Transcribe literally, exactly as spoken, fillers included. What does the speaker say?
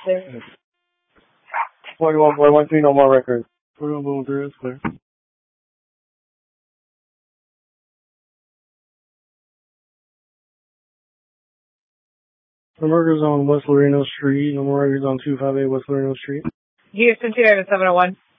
Clear. forty-one point one three, no more records. forty-one point one three, that's clear. The murder's on West Loreno Street. No more records on two five eight West Loreno Street. Houston two seven oh one.